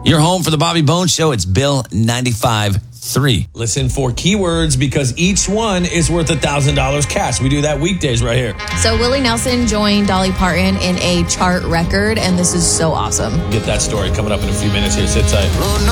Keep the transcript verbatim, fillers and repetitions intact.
Your home for the Bobby Bones Show. It's Bill ninety-five point three. Listen for keywords because each one is worth one thousand dollars cash. We do that weekdays right here. So Willie Nelson joined Dolly Parton in a chart record, and this is so awesome. Get that story coming up in a few minutes here. Sit tight.